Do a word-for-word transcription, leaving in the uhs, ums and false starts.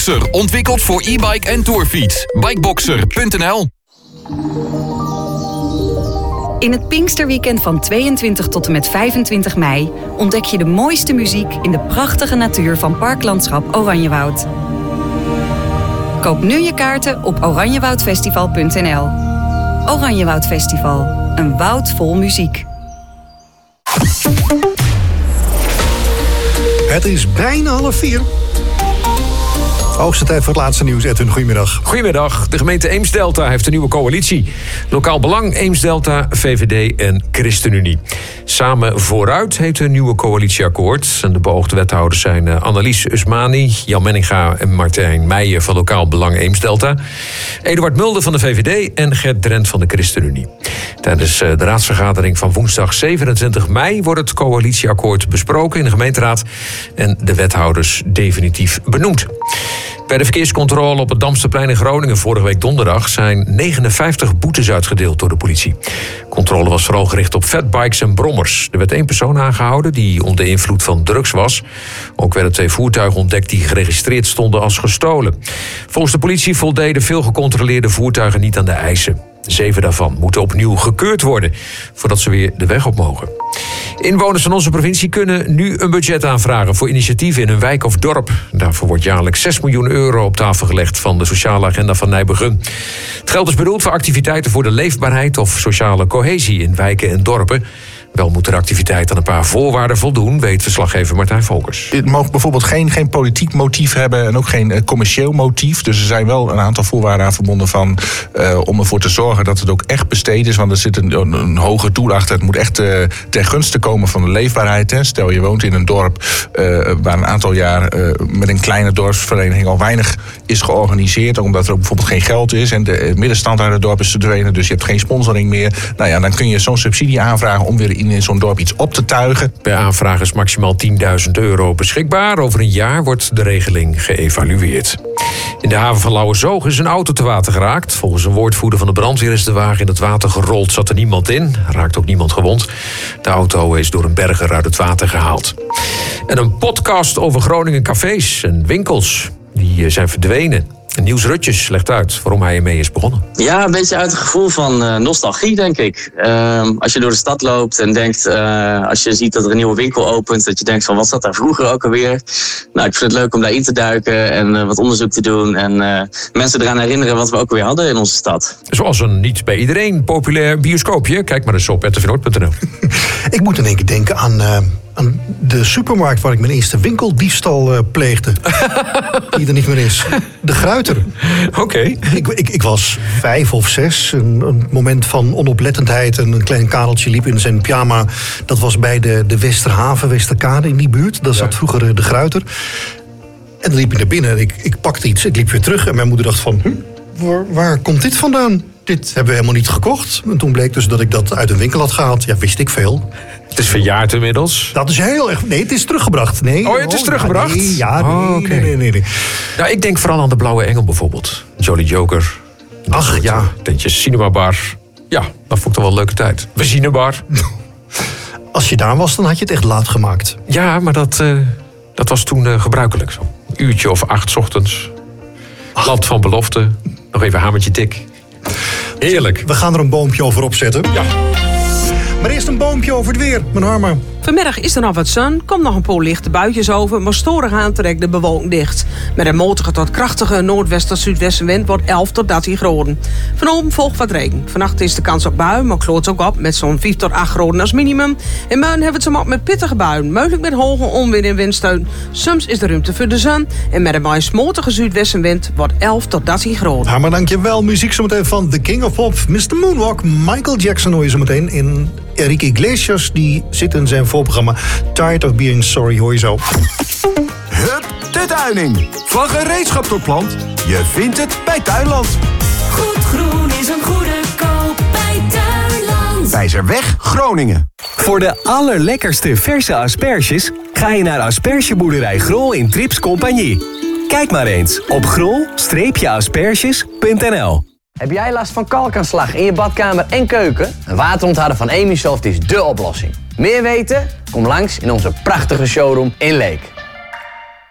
Bikeboxer, ontwikkeld voor e-bike en tourfiets. bikeboxer punt n l. In het Pinksterweekend van tweeëntwintig tot en met vijfentwintig mei... ontdek je de mooiste muziek in de prachtige natuur van Parklandschap Oranjewoud. Koop nu je kaarten op oranjewoudfestival punt n l. Oranjewoud Festival, een woud vol muziek. Het is bijna half vier. Hoogste tijd voor het laatste nieuws. Edwin, goedemiddag. Goedemiddag. De gemeente Eemsdelta heeft een nieuwe coalitie. Lokaal Belang, Eemsdelta, V V D en ChristenUnie. Samen vooruit heet een nieuwe coalitieakkoord. En de beoogde wethouders zijn Annelies Usmani, Jan Menninga en Martijn Meijer van Lokaal Belang Eemsdelta. Eduard Mulder van de V V D en Gert Drent van de ChristenUnie. Tijdens de raadsvergadering van woensdag zevenentwintig mei wordt het coalitieakkoord besproken in de gemeenteraad en de wethouders definitief benoemd. Bij de verkeerscontrole op het Damsterplein in Groningen vorige week donderdag zijn negenenvijftig boetes uitgedeeld door de politie. Controle was vooral gericht op fatbikes en brommers. Er werd één persoon aangehouden die onder invloed van drugs was. Ook werden twee voertuigen ontdekt die geregistreerd stonden als gestolen. Volgens de politie voldeden veel gecontroleerde voertuigen niet aan de eisen. Zeven daarvan moeten opnieuw gekeurd worden voordat ze weer de weg op mogen. Inwoners van onze provincie kunnen nu een budget aanvragen voor initiatieven in hun wijk of dorp. Daarvoor wordt jaarlijks zes miljoen euro op tafel gelegd van de sociale agenda van Nijbegum. Het geld is bedoeld voor activiteiten voor de leefbaarheid of sociale cohesie in wijken en dorpen. Wel moet de activiteit aan een paar voorwaarden voldoen, weet verslaggever Martijn Volkers. Het mag bijvoorbeeld geen, geen politiek motief hebben en ook geen uh, commercieel motief. Dus er zijn wel een aantal voorwaarden aan verbonden van, uh, om ervoor te zorgen dat het ook echt besteed is. Want er zit een, een, een hoger doel achter. Het moet echt uh, ten gunste komen van de leefbaarheid. Hè. Stel je woont in een dorp uh, waar een aantal jaar uh, met een kleine dorpsvereniging al weinig is georganiseerd. Omdat er ook bijvoorbeeld geen geld is en de middenstand uit het dorp is verdwenen. Dus je hebt geen sponsoring meer. Nou ja, dan kun je zo'n subsidie aanvragen om weer in in zo'n dorp iets op te tuigen. Per aanvraag is maximaal tienduizend euro beschikbaar. Over een jaar wordt de regeling geëvalueerd. In de haven van Lauwersoog is een auto te water geraakt. Volgens een woordvoerder van de brandweer is de wagen in het water gerold. Zat er niemand in, raakt ook niemand gewond. De auto is door een berger uit het water gehaald. En een podcast over Groningen cafés en winkels. Die zijn verdwenen. Niels Rutjes legt uit waarom hij ermee is begonnen. Ja, een beetje uit het gevoel van uh, nostalgie, denk ik. Uh, als je door de stad loopt en denkt, uh, als je ziet dat er een nieuwe winkel opent, dat je denkt van, wat zat daar vroeger ook alweer? Nou, ik vind het leuk om daarin te duiken en uh, wat onderzoek te doen en uh, mensen eraan herinneren wat we ook alweer hadden in onze stad. Zoals een niet bij iedereen populair bioscoopje. Kijk maar eens op r t v noord punt n l. Ik moet in één keer denken aan, uh, aan de supermarkt waar ik mijn eerste winkeldiefstal uh, pleegde. Die er niet meer is. De Gruiter. Oké. Okay. Ik, ik, ik was vijf of zes. Een, een moment van onoplettendheid. En een klein Kareltje liep in zijn pyjama. Dat was bij de, de Westerhaven, Westerkade in die buurt. Daar zat vroeger de Gruiter. En dan liep ik naar binnen. Ik, ik pakte iets. Ik liep weer terug. En mijn moeder dacht van, hm, waar, waar komt dit vandaan? Dit hebben we helemaal niet gekocht. En toen bleek dus dat ik dat uit een winkel had gehaald. Ja, wist ik veel. Het is verjaard inmiddels. Dat is heel erg... Nee, het is teruggebracht. Nee, oh, het is teruggebracht? Ja, nee, ja, nee, oh, okay. nee, nee, nee, nee. Nou, ik denk vooral aan de Blauwe Engel bijvoorbeeld. Jolly Joker. Ach, ja. Tentje Cinemabar. Ja, dat vond ik toch wel een leuke tijd. We Cinebar. Als je daar was, dan had je het echt laat gemaakt. Ja, maar dat, uh, dat was toen uh, gebruikelijk zo. Een uurtje of acht 's ochtends. Land van belofte. Nog even hamertje tik. Heerlijk. We gaan er een boompje over opzetten. Ja. Maar eerst een boompje over het weer, mijn Harma. Vanmiddag is er nog wat zon, komt nog een paar lichte buitjes over, maar storig aantrekt de bewolking dicht. Met een matige tot krachtige noordwest- tot zuidwestenwind wordt elf tot dertien graden. Vanavond volgt wat regen. Vannacht is de kans op buien, maar kloot ook op met zo'n vijf tot acht graden als minimum. In morgen hebben we het zo op met pittige buien, mogelijk met hoge onweer en windsteun. Soms is er ruimte voor de zon en met een meest matige zuidwestenwind wordt elf tot dertien graden. Ja, maar dankjewel. Muziek zometeen van The King of Pop, mister Moonwalk, Michael Jackson hoor je zometeen in Enrique Iglesias, die zit in zijn voorprogramma Tired of Being Sorry, hoor je zo. Hup, de tuining. Van gereedschap tot plant, je vindt het bij Tuinland. Goed groen is een goede koop bij Tuinland. Wijzerweg, Groningen. Voor de allerlekkerste verse asperges ga je naar aspergeboerderij Grol in Trips Compagnie. Kijk maar eens op grol asperges punt n l. Heb jij last van kalkaanslag in je badkamer en keuken? Een waterontharder van Emisoft is dé oplossing. Meer weten? Kom langs in onze prachtige showroom in Leek.